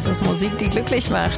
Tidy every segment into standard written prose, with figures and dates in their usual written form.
Das ist Musik, die glücklich macht.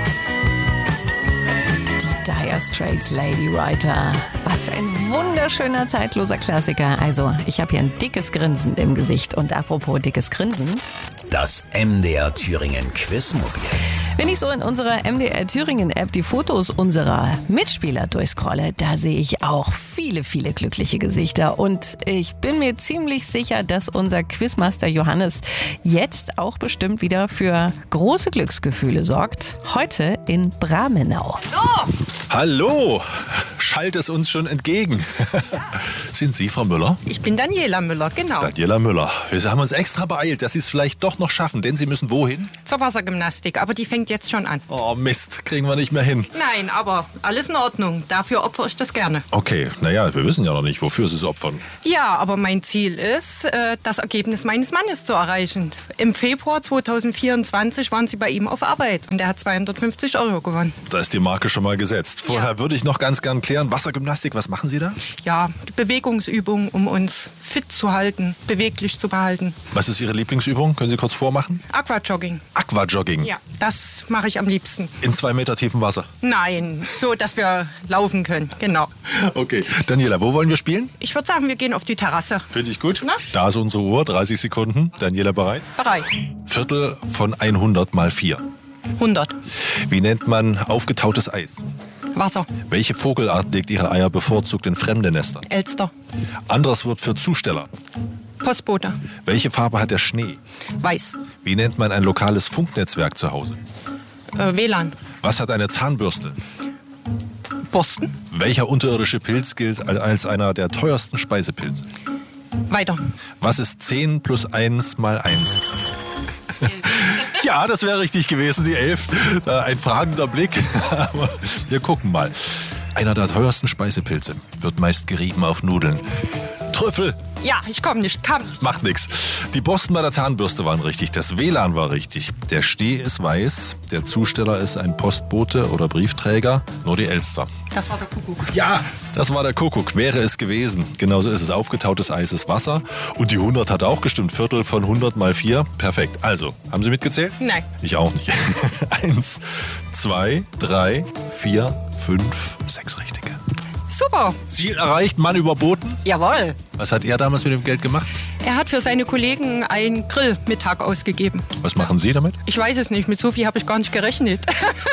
Die Dire Straits, Lady Writer. Was für ein wunderschöner, zeitloser Klassiker. Also, ich habe hier ein dickes Grinsen im Gesicht. Und apropos dickes Grinsen. Das MDR Thüringen Quizmobil. Wenn ich so in unserer MDR Thüringen App die Fotos unserer Mitspieler durchscrolle, da sehe ich auch viele, viele glückliche Gesichter. Und ich bin mir ziemlich sicher, dass unser Quizmaster Johannes jetzt auch bestimmt wieder für große Glücksgefühle sorgt. Heute in Bramenau. Oh! Hallo! Schallt es uns schon entgegen. Sind Sie Frau Müller? Ich bin Daniela Müller, genau. Daniela Müller. Wir haben uns extra beeilt, dass Sie es vielleicht doch noch schaffen, denn Sie müssen wohin? Zur Wassergymnastik, aber die fängt jetzt schon an. Oh Mist, kriegen wir nicht mehr hin. Nein, aber alles in Ordnung. Dafür opfere ich das gerne. Okay, naja, wir wissen ja noch nicht, wofür Sie es opfern. Ja, aber mein Ziel ist, das Ergebnis meines Mannes zu erreichen. Im Februar 2024 waren Sie bei ihm auf Arbeit und er hat 250 € gewonnen. Da ist die Marke schon mal gesetzt. Vorher würde ich noch ganz gern klären, Wassergymnastik, was machen Sie da? Ja, Bewegungsübungen, um uns fit zu halten, beweglich zu behalten. Was ist Ihre Lieblingsübung? Können Sie kurz vormachen? Aquajogging. Aquajogging? Ja, das mache ich am liebsten. In 2 Meter tiefem Wasser? Nein, so, dass wir laufen können, genau. Okay, Daniela, wo wollen wir spielen? Ich würde sagen, wir gehen auf die Terrasse. Finde ich gut. Na? Da ist unsere Uhr, 30 Sekunden. Daniela, bereit? Bereit. Viertel von 100 mal 4. 100. Wie nennt man aufgetautes Eis? Wasser. Welche Vogelart legt ihre Eier bevorzugt in fremde Nester? Elster. Anderes Wort für Zusteller. Postbote. Welche Farbe hat der Schnee? Weiß. Wie nennt man ein lokales Funknetzwerk zu Hause? WLAN. Was hat eine Zahnbürste? Borsten. Welcher unterirdische Pilz gilt als einer der teuersten Speisepilze? Weiter. Was ist 10 plus 1 mal 1? Ja, das wäre richtig gewesen, die 11. Ein fragender Blick, aber wir gucken mal. Einer der teuersten Speisepilze wird meist gerieben auf Nudeln. Trüffel. Ja, ich komme nicht. Komm. Macht nix. Die Borsten bei der Zahnbürste waren richtig, das WLAN war richtig. Der Steh ist weiß, der Zusteller ist ein Postbote oder Briefträger, nur die Elster. Das war der Kuckuck. Ja, das war der Kuckuck, wäre es gewesen. Genauso ist es, aufgetautes Eis ist Wasser. Und die 100 hat auch gestimmt, Viertel von 100 mal 4, perfekt. Also, haben Sie mitgezählt? Nein. Ich auch nicht. 1, 2, 3, 4, 5, 6 richtige. Super. Ziel erreicht, Mann überboten. Jawohl. Was hat er damals mit dem Geld gemacht? Er hat für seine Kollegen einen Grillmittag ausgegeben. Was machen Sie damit? Ich weiß es nicht. Mit so viel habe ich gar nicht gerechnet.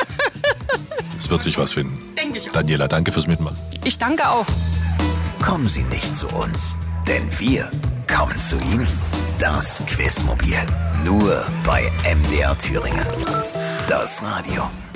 Es wird sich was finden. Denke ich auch. Daniela, danke fürs Mitmachen. Ich danke auch. Kommen Sie nicht zu uns, denn wir kommen zu Ihnen. Das Quizmobil. Nur bei MDR Thüringen. Das Radio.